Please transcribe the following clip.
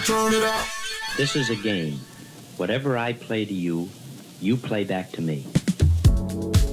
Turn it up. This is a game. Whatever I play to you, you play back to me.